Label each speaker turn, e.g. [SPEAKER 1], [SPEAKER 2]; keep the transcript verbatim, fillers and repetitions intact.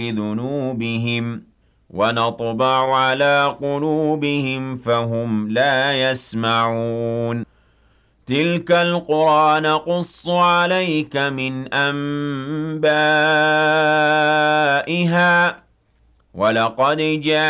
[SPEAKER 1] بذنوبهم ونطبع على قلوبهم فهم لا يسمعون تلك القرى نقص عليك من أنبائها ولقد جاء